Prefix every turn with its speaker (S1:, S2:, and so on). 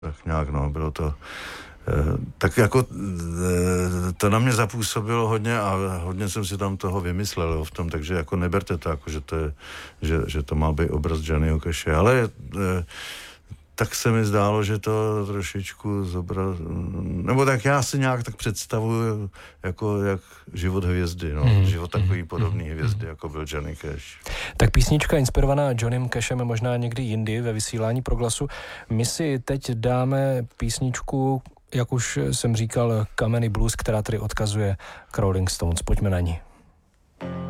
S1: Tak nějak, no, bylo to... Tak jako to na mě zapůsobilo hodně a hodně jsem si tam toho vymyslel v tom, takže jako neberte to jako, že to má být obraz Johnnyho Cashe, ale tak se mi zdálo, že to trošičku nebo tak já si nějak tak představuju jako jak život hvězdy, no, život takový podobný hvězdy, jako byl Johnny Cash.
S2: Tak písnička inspirovaná Johnnym Cashem možná někdy jindy ve vysílání Proglasu. My si teď dáme písničku, jak už jsem říkal, Kameny blues, která tady odkazuje k Rolling Stones. Pojďme na ní.